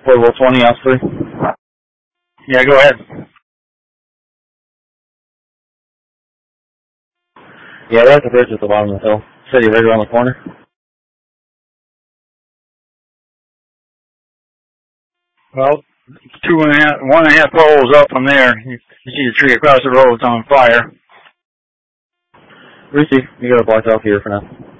Portable 20, Osprey. Yeah, go ahead. Yeah, we're at the bridge at the bottom of the hill. City right around the corner. Well, 1.5 poles up from there. You see the tree across the road. It's on fire. Reese, you got a blocked off here for now.